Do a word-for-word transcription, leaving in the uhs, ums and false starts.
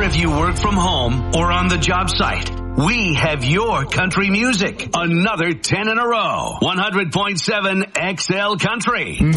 matter if you work from home or on the job site, we have your country music. Another ten in a row. one hundred point seven X L Country.